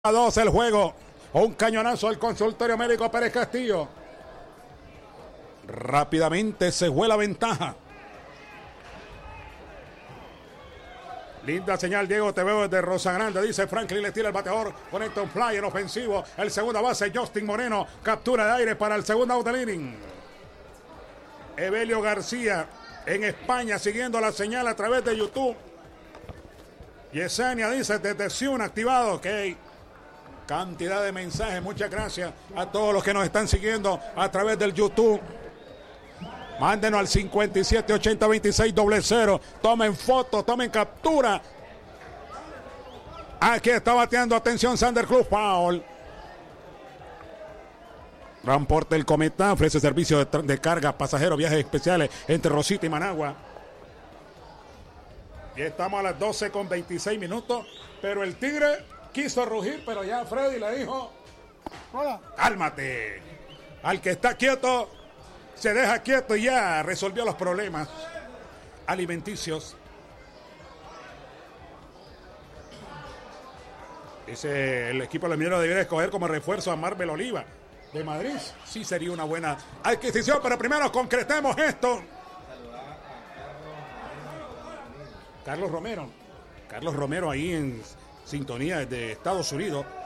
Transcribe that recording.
A 2 el juego. Un cañonazo al consultorio médico Pérez Castillo. Rápidamente se fue la ventaja. Linda señal, Diego, te veo desde Rosagrande, dice Franklin, le tira el bateador, conecta un fly en ofensivo, el segunda base, Justin Moreno, captura de aire para el segundo out del inning. Evelio García, en España, siguiendo la señal a través de YouTube. Yesenia dice, detección activado, ok. Cantidad de mensajes, muchas gracias a todos los que nos están siguiendo a través del YouTube. Mándenos al 57802600. Tomen fotos, tomen captura. Aquí está bateando. Atención, Sander Cruz. Foul. Transporte El Cometa ofrece servicio de carga, pasajeros, viajes especiales entre Rosita y Managua. Y estamos a las 12:26. Pero el Tigre quiso rugir, pero ya Freddy le dijo: hola, cálmate. Al que está quieto se deja quieto y ya resolvió los problemas alimenticios. Dice el equipo de Minero debería escoger como refuerzo a Marvel Oliva de Madrid. Sí sería una buena adquisición, pero primero concretemos esto. Carlos Romero ahí en sintonía de Estados Unidos.